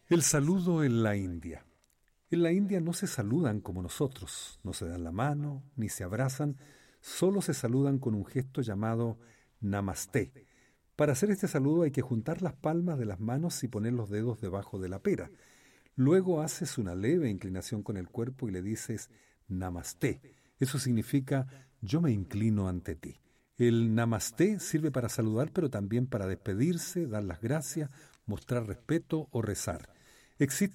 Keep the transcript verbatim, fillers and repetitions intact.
El saludo en la India. En la India no se saludan como nosotros, no se dan la mano, ni se abrazan, solo se saludan con un gesto llamado Namaste. Para hacer este saludo hay que juntar las palmas de las manos y poner los dedos debajo de la pera. Luego haces una leve inclinación con el cuerpo y le dices Namaste. Eso significa yo me inclino ante ti. El Namaste sirve para saludar, pero también para despedirse, dar las gracias, mostrar respeto o rezar. Existe